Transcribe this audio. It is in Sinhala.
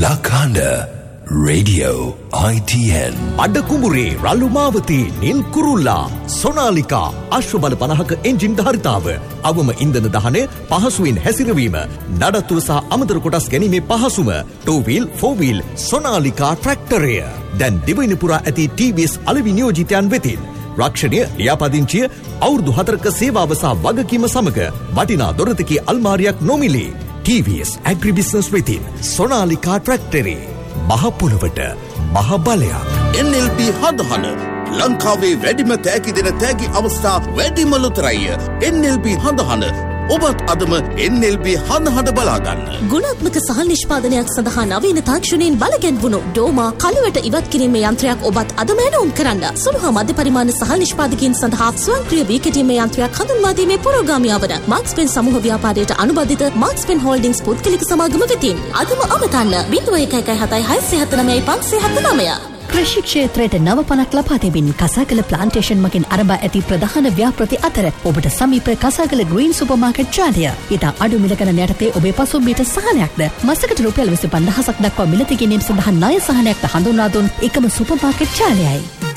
Lakanda Radio ITN අඩකුඹුරේ රළුමාවතී නිල් කුරුල්ලා සොනාලිකා අශ්වබල 50ක එන්ජින් ධාරිතාව අවම ඉන්ධන දහනය පහසුවෙන් හැසිරවීම නඩත්තුව සහ අමතර කොටස් ගැනීමේ පහසුම 2 wheel 4 wheel සොනාලිකා ට්‍රැක්ටරය දැන් දිවයින පුරා ඇති TVS අලෙවි නියෝජිතයන් වෙතින් රක්ෂණය ලියාපදිංචිය අවුරුදු 4ක සේවාව සහ වගකීම සමග වටිනා දොරතකී අල්මාරියක් නොමිලේ TVS Agri Business වෙතින් සොනාලිකා ට්‍රැක්ටරේ මහ පොළවට මහ බලයක් NLB හඳහන ලංකාවේ වැඩිම තෑගි දෙන තෑගි අවස්ථා වැඩිම ලොතරැය NLB හඳහන ඔබත් අදම NLB හඳහන බලාගන්න. ගුණාත්මක සහල් නිෂ්පාදනයක් සඳහා නවීන තාක්ෂණයෙන් බලගැන්වුණු ඩෝමා කළුවට ඉවත් කිරීමේ යන්ත්‍රයක් ඔබත් අදම ඇනවුම් කරන්න. සුළු හා මධ්‍ය පරිමාණ සහල් නිෂ්පාදකයන් සඳහා ස්වයංක්‍රීය වී කැටීමේ යන්ත්‍රයක් හඳුන්වා දීමේ පුරෝගාමියා වන මාක්ස්පෙන් සමූහ ව්‍යාපාරයට අනුබද්ධිත මාක්ස්පෙන් හෝල්ඩින්ග්ස් පුද්ගලික සමාගම වෙතින් අදම අවතන්න 01177579. කෘෂි ක්ෂේත්‍රයට නව පණක් ලබා දෙමින් කසාගල ප්ලාන්ටේෂන් මගින් අරඹා ඇති ප්‍රධාන ව්‍යාපෘති අතර ඔබට සමීප කසාගල ග්‍රීන් සුපර්මාකට් ජාලය ඉතා අඩු මිල ගණන යටතේ ඔබේ පසුම්බියට සහනයක්ද මසකට රුපියල් 25000ක් දක්වා මිලදී ගැනීම සඳහා ණය සහනයක්ද හඳුන්වා දුන් එකම සුපර්මාකට් ජාලයයි.